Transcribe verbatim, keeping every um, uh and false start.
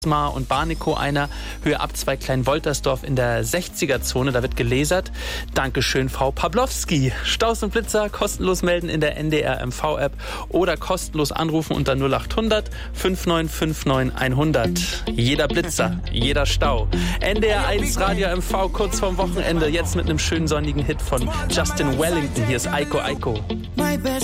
und Barnekow einer, Höhe ab zwei Klein-Woltersdorf in der sechziger-Zone, da wird gelasert. Dankeschön, Frau Pawlowski. Staus und Blitzer kostenlos melden in der N D R M V-App oder kostenlos anrufen unter null acht hundert fünf neun fünf neun hundert. Jeder Blitzer, jeder Stau. N D R eins Radio M V kurz vorm Wochenende, jetzt mit einem schönen sonnigen Hit von Justin Wellington. Hier ist Eiko Eiko.